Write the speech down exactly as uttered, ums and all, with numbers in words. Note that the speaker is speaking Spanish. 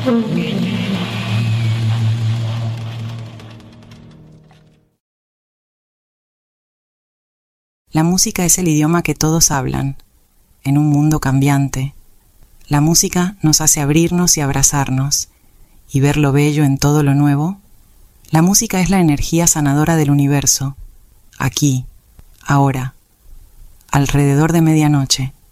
La música es el idioma que todos hablan, en un mundo cambiante. La música nos hace abrirnos y abrazarnos, y ver lo bello en todo lo nuevo. La música es la energía sanadora del universo, aquí, ahora, alrededor de medianoche.